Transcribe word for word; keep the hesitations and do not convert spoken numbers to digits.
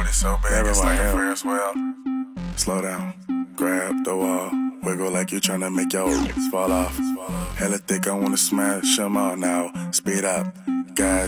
body so big, it's like a Ferris wheel. Slow down, grab the wall, wiggle like you're tryna make your fall off. Hella thick, I wanna smash them all now. Speed up, gas